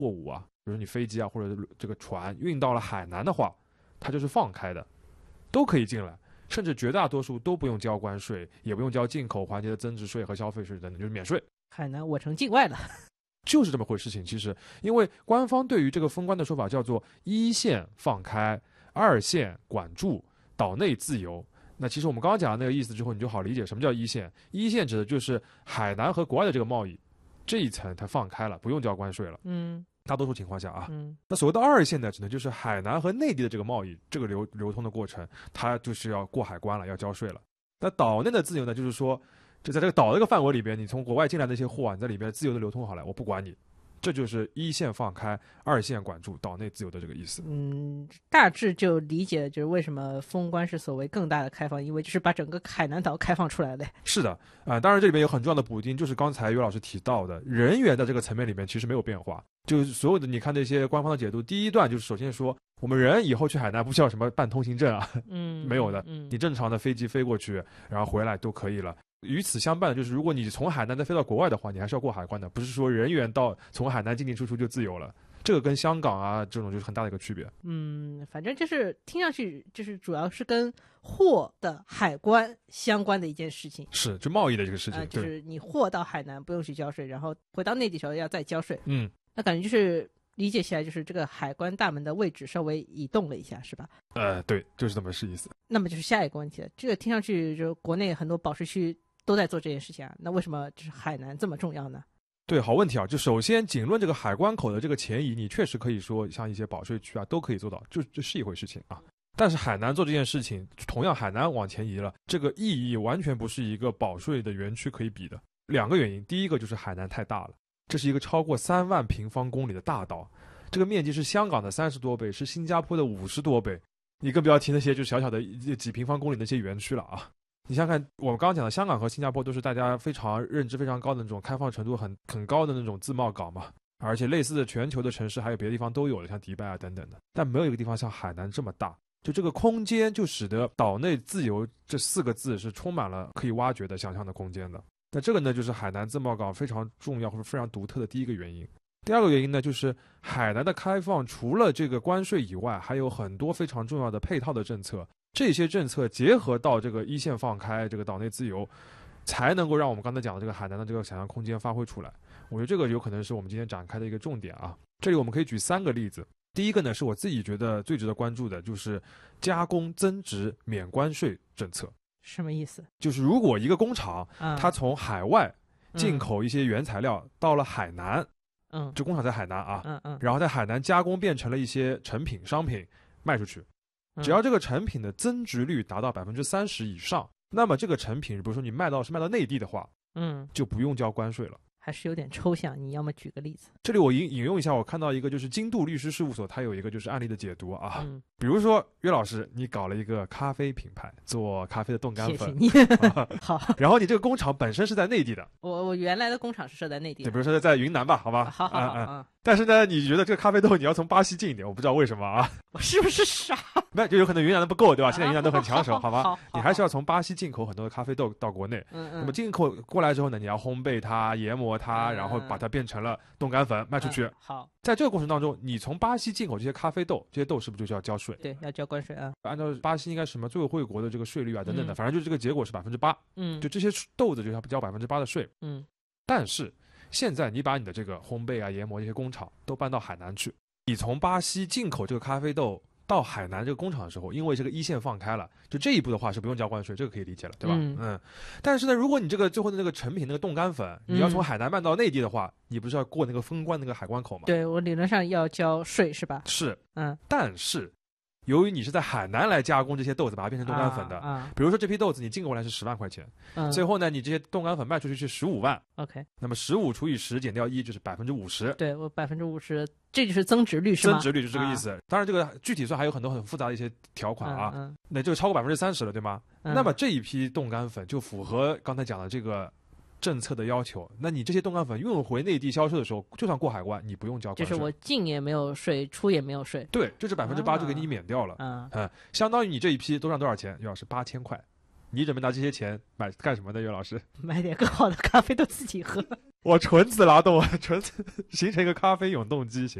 货物啊，比如你飞机啊或者这个船运到了海南的话，它就是放开的，都可以进来，甚至绝大多数都不用交关税，也不用交进口环节的增值税和消费税等等，就是免税。 海南我成境外了。 就是这么回事情。其实因为官方对于这个封关的说法叫做一线放开，二线管住，岛内自由。那其实我们刚刚讲的那个意思之后，你就好理解什么叫一线。一线指的就是海南和国外的这个贸易这一层它放开了，不用交关税了。大多数情况下啊，那所谓的二线呢，指的就是海南和内地的这个贸易，这个流通的过程，它就是要过海关了，要交税了。那岛内的自由呢，就是说，就在这个岛这个范围里边，你从国外进来的那些货啊，你在里边自由的流通好了，我不管你。这就是一线放开，二线管住，岛内自由的这个意思。 大致就理解就是为什么封关是所谓更大的开放，因为就是把整个海南岛开放出来了。是的，当然这里面有很重要的补丁，就是刚才于老师提到的，人员在这个层面里面其实没有变化。就是所有的你看那些官方的解读，第一段就是首先说，我们人以后去海南不需要什么办通行证啊，没有的，你正常的飞机飞过去，然后回来都可以了。与此相伴的就是，如果你从海南再飞到国外的话，你还是要过海关的，不是说人员从海南进进出出就自由了。这个跟香港啊这种就是很大的一个区别。 反正就是听上去就是主要是跟货的海关相关的一件事情， 是就贸易的这个事情， 就是你货到海南不用去交税，然后回到内地时候要再交税。那感觉就是理解起来就是这个海关大门的位置稍微移动了一下，是吧？ 对，就是这么是意思。 那么就是下一个问题了，这个听上去就国内很多保税区都在做这件事情啊，那为什么就是海南这么重要呢？ 对，好问题啊！就首先仅论这个海关口的这个前移，你确实可以说像一些保税区啊都可以做到，这是一回事情啊。但是海南做这件事情，同样海南往前移了，这个意义完全不是一个保税的园区可以比的。两个原因，第一个就是海南太大了，这是一个超过3万平方公里的大岛，这个面积是香港的30多倍，是新加坡的50多倍，你更不要提那些就小小的几平方公里那些园区了啊。你想看我们刚刚讲的香港和新加坡都是大家非常认知非常高的那种开放程度很高的那种自贸港嘛，而且类似的全球的城市还有别的地方都有的，像迪拜啊等等的，但没有一个地方像海南这么大。就这个空间就使得岛内自由这4个字是充满了可以挖掘的想象的空间的。那这个呢就是海南自贸港非常重要或者非常独特的第一个原因。第二个原因呢，就是海南的开放除了这个关税以外，还有很多非常重要的配套的政策，这些政策结合到这个一线放开，这个岛内自由，才能够让我们刚才讲的这个海南的这个想象空间发挥出来。我觉得这个有可能是我们今天展开的一个重点啊。这里我们可以举3个例子。第一个呢，是我自己觉得最值得关注的，就是加工增值免关税政策。 什么意思？ 就是如果一个工厂，它从海外进口一些原材料到了海南，这工厂在海南啊，然后在海南加工变成了一些成品商品卖出去，只要这个成品的增值率达到30%以上，那么这个成品比如说你卖到内地的话，就不用交关税了。 还是有点抽象，你要么举个例子。 这里我引用一下，我看到一个就是金度律师事务所，它有一个就是案例的解读啊。比如说岳老师，你搞了一个咖啡品牌，做咖啡的冻干粉， 谢谢你。好。 然后你这个工厂本身是在内地的， 我原来的工厂是设在内地的， 比如说在云南吧，好吧。 好。 但是呢，你觉得这个咖啡豆你要从巴西进一点，我不知道为什么啊。 我是不是傻？ 那就有可能云南的不够，对吧？现在云南都很抢手，好吧？你还是要从巴西进口很多的咖啡豆到国内。那么进口过来之后呢，你要烘焙它、研磨它，然后把它变成了冻干粉卖出去。 好， 在这个过程当中，你从巴西进口这些咖啡豆，这些豆是不是就要交税？ 对，要交关税啊。 按照巴西应该什么最惠国的这个税率啊等等的，反正就是这个结果是8%。就这些豆子就要交8%的税。但是现在你把你的这个烘焙啊、研磨这些工厂都搬到海南去，你从巴西进口这个咖啡豆到海南这个工厂的时候，因为这个一线放开了，就这一步的话是不用交关税，这个可以理解了，对吧？但是呢，如果你这个最后的那个成品那个冻干粉，你要从海南卖到内地的话，你不是要过那个封关那个海关口吗？ 对，我理论上要交税是吧？ 是，但是由于你是在海南来加工这些豆子，把它变成冻干粉的，比如说这批豆子你进过来是10万块钱，最后呢你这些冻干粉卖出去是15万 ，OK， 那么15除以10减掉1就是50%， 对，我50%，这就是增值率是吗？ 增值率就是这个意思。当然这个具体算还有很多很复杂的一些条款啊，那就超过30%了，对吗？那么这一批冻干粉就符合刚才讲的这个政策的要求，那你这些冻干粉运回内地销售的时候，就算过海关，你不用交关税， 就是我进也没有税，出也没有税。 对，这是8%就给你免掉了。相当于你这一批都赚多少钱？岳老师，8000块。你准备拿这些钱买干什么呢？岳老师， 买点更好的咖啡豆自己喝。 我纯自拉动，纯形成一个咖啡永动机行。